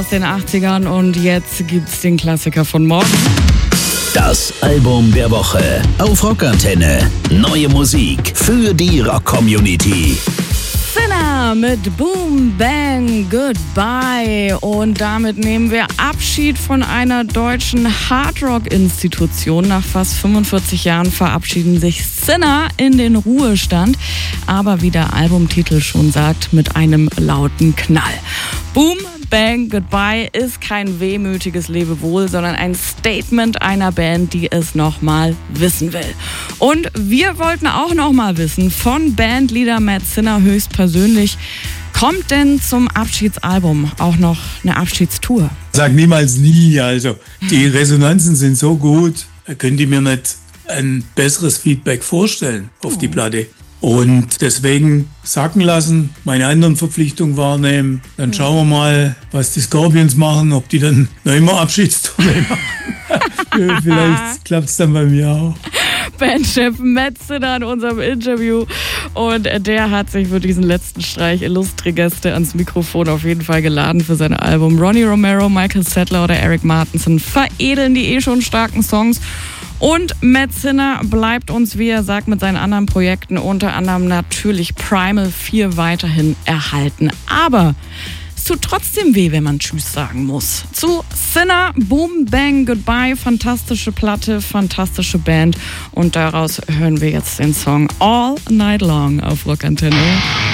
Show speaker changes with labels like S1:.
S1: aus den 80ern und jetzt gibt's den Klassiker von morgen.
S2: Das Album der Woche auf Rockantenne. Neue Musik für die Rock-Community.
S1: Sinner mit Boom Bang Goodbye. Und damit nehmen wir Abschied von einer deutschen Hardrock-Institution. Nach fast 45 Jahren verabschieden sich Sinner in den Ruhestand. Aber wie der Albumtitel schon sagt, mit einem lauten Knall. Boom Bang Goodbye ist kein wehmütiges Lebewohl, sondern ein Statement einer Band, die es nochmal wissen will. Und wir wollten auch nochmal wissen von Bandleader Matt Sinner höchstpersönlich, kommt denn zum Abschiedsalbum auch noch eine Abschiedstour?
S3: Sag niemals nie, also die Resonanzen sind so gut, da könnt ihr mir nicht ein besseres Feedback vorstellen auf die Platte. Und deswegen sacken lassen, meine anderen Verpflichtungen wahrnehmen. Dann schauen wir mal, was die Scorpions machen, ob die dann noch immer Abschiedstournee machen. Vielleicht klappt es dann bei mir auch.
S1: Bandchef Matt Sinner in unserem Interview. Und der hat sich für diesen letzten Streich illustre Gäste ans Mikrofon auf jeden Fall geladen für sein Album. Ronnie Romero, Michael Sattler oder Eric Martinson veredeln die schon starken Songs. Und Matt Sinner bleibt uns, wie er sagt, mit seinen anderen Projekten, unter anderem natürlich Primal 4 weiterhin erhalten. Aber es tut trotzdem weh, wenn man Tschüss sagen muss. Zu Sinner, Boom Bang Goodbye, fantastische Platte, fantastische Band. Und daraus hören wir jetzt den Song All Night Long auf Rockantenne.